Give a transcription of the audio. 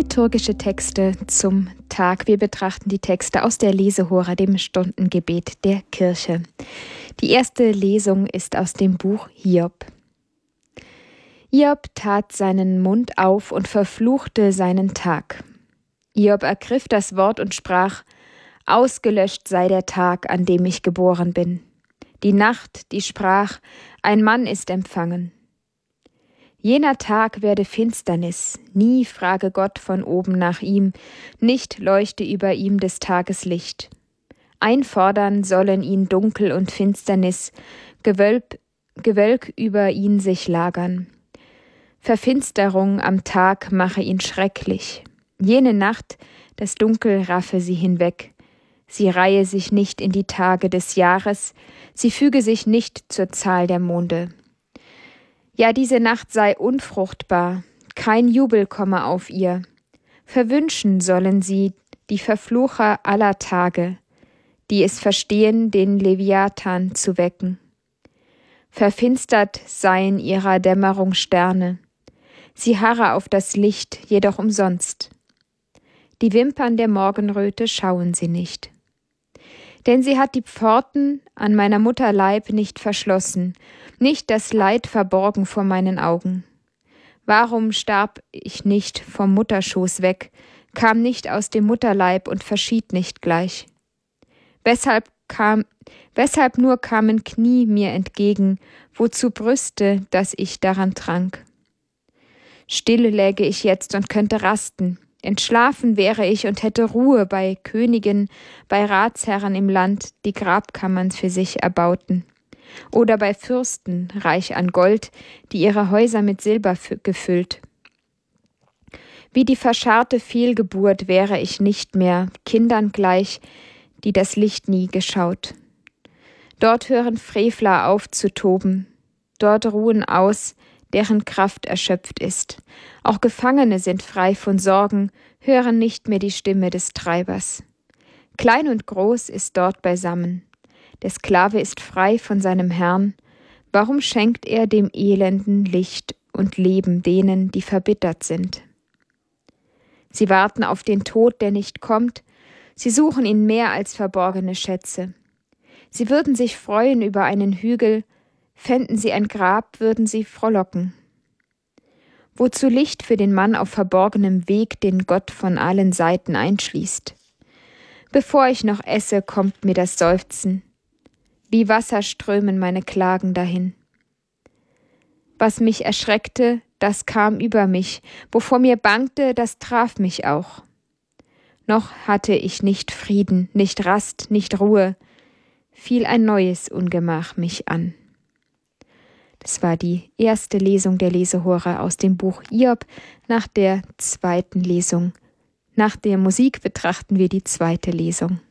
Liturgische Texte zum Tag. Wir betrachten die Texte aus der Lesehora, dem Stundengebet der Kirche. Die erste Lesung ist aus dem Buch Hiob. Hiob tat seinen Mund auf und verfluchte seinen Tag. Hiob ergriff das Wort und sprach: Ausgelöscht sei der Tag, an dem ich geboren bin. Die Nacht, die sprach: Ein Mann ist empfangen. Jener Tag werde Finsternis, nie frage Gott von oben nach ihm, nicht leuchte über ihm des Tages Licht. Einfordern sollen ihn Dunkel und Finsternis, Gewölk über ihn sich lagern. Verfinsterung am Tag mache ihn schrecklich. Jene Nacht, das Dunkel raffe sie hinweg. Sie reihe sich nicht in die Tage des Jahres, sie füge sich nicht zur Zahl der Monde. Ja, diese Nacht sei unfruchtbar, kein Jubel komme auf ihr. Verwünschen sollen sie die Verflucher aller Tage, die es verstehen, den Leviathan zu wecken. Verfinstert seien ihrer Dämmerung Sterne, sie harre auf das Licht, jedoch umsonst. Die Wimpern der Morgenröte schauen sie nicht. Denn sie hat die Pforten an meiner Mutter Leib nicht verschlossen, nicht das Leid verborgen vor meinen Augen. Warum starb ich nicht vom Mutterschoß weg, kam nicht aus dem Mutterleib und verschied nicht gleich? Weshalb nur kamen Knie mir entgegen, wozu Brüste, dass ich daran trank? Still läge ich jetzt und könnte rasten, entschlafen wäre ich und hätte Ruhe bei Königen, bei Ratsherren im Land, die Grabkammern für sich erbauten. Oder bei Fürsten, reich an Gold, die ihre Häuser mit Silber gefüllt. Wie die verscharrte Fehlgeburt wäre ich nicht mehr, Kindern gleich, die das Licht nie geschaut. Dort hören Frevler auf zu toben, dort ruhen aus, deren Kraft erschöpft ist. Auch Gefangene sind frei von Sorgen, hören nicht mehr die Stimme des Treibers. Klein und groß ist dort beisammen. Der Sklave ist frei von seinem Herrn. Warum schenkt er dem Elenden Licht und Leben denen, die verbittert sind? Sie warten auf den Tod, der nicht kommt. Sie suchen ihn mehr als verborgene Schätze. Sie würden sich freuen über einen Hügel, fänden sie ein Grab, würden sie frohlocken. Wozu Licht für den Mann auf verborgenem Weg, den Gott von allen Seiten einschließt? Bevor ich noch esse, kommt mir das Seufzen. Wie Wasser strömen meine Klagen dahin. Was mich erschreckte, das kam über mich, wovor mir bangte, das traf mich auch. Noch hatte ich nicht Frieden, nicht Rast, nicht Ruhe, fiel ein neues Ungemach mich an. Das war die erste Lesung der Lesehora aus dem Buch Hiob. Nach der zweiten Lesung, nach der Musik betrachten wir die zweite Lesung.